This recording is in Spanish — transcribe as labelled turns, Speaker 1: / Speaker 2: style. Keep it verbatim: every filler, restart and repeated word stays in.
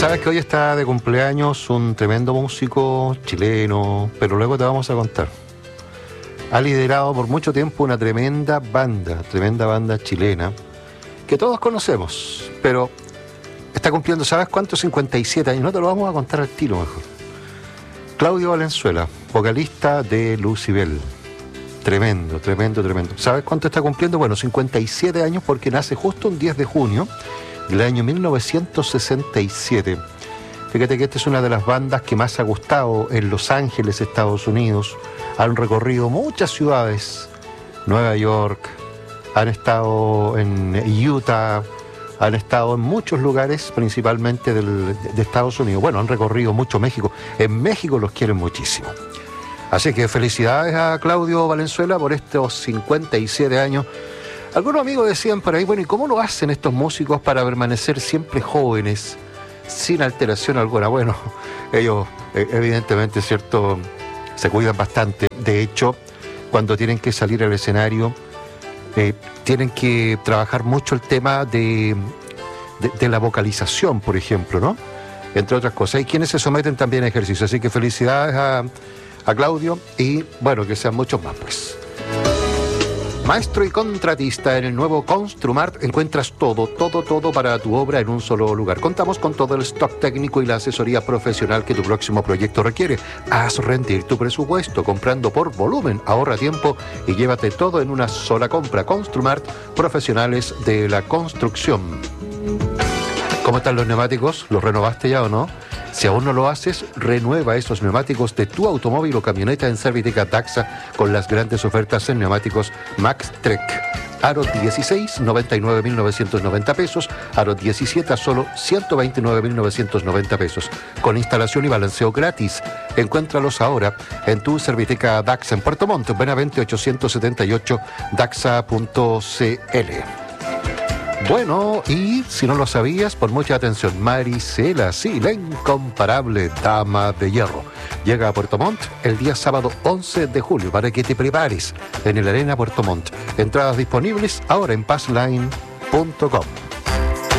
Speaker 1: Sabes que hoy está de cumpleaños un tremendo músico chileno, pero luego te vamos a contar. Ha liderado por mucho tiempo una tremenda banda, tremenda banda chilena, que todos conocemos, pero está cumpliendo, ¿sabes cuánto? cincuenta y siete años, no te lo vamos a contar al tiro mejor. Claudio Valenzuela, vocalista de Lucybell. Tremendo, tremendo, tremendo. ¿Sabes cuánto está cumpliendo? Bueno, cincuenta y siete años, porque nace justo un diez de junio del año mil novecientos sesenta y siete. Fíjate que esta es una de las bandas que más ha gustado en Los Ángeles, Estados Unidos. Han recorrido muchas ciudades, Nueva York, han estado en Utah, han estado en muchos lugares, principalmente del, de Estados Unidos. Bueno, han recorrido mucho México. En México los quieren muchísimo. Así que felicidades a Claudio Valenzuela por estos cincuenta y siete años. Algunos amigos decían por ahí, bueno, ¿y cómo lo hacen estos músicos para permanecer siempre jóvenes, sin alteración alguna? Bueno, ellos evidentemente, ¿cierto?, se cuidan bastante. De hecho, cuando tienen que salir al escenario, eh, tienen que trabajar mucho el tema de, de, de la vocalización, por ejemplo, ¿no? Entre otras cosas. Hay quienes se someten también a ejercicio. Así que felicidades a, a Claudio y, bueno, que sean muchos más, pues. Maestro y contratista, en el nuevo Construmart encuentras todo, todo, todo para tu obra en un solo lugar. Contamos con todo el stock técnico y la asesoría profesional que tu próximo proyecto requiere. Haz rendir tu presupuesto comprando por volumen, ahorra tiempo y llévate todo en una sola compra. Construmart, profesionales de la construcción. ¿Cómo están los neumáticos? ¿Los renovaste ya o no? Si aún no lo haces, renueva esos neumáticos de tu automóvil o camioneta en Serviteca Daxa con las grandes ofertas en neumáticos Max Trek. Aro dieciséis, noventa y nueve mil novecientos noventa pesos. Aro diecisiete a solo ciento veintinueve mil novecientos noventa pesos. Con instalación y balanceo gratis. Encuéntralos ahora en tu Serviteca Daxa en Puerto Montt, Benavente ochocientos setenta y ocho, daxa punto c l. Bueno, y si no lo sabías, por mucha atención, Marisela, sí, la incomparable dama de hierro, llega a Puerto Montt el día sábado once de julio para que te prepares en el Arena Puerto Montt. Entradas disponibles ahora en passline punto com.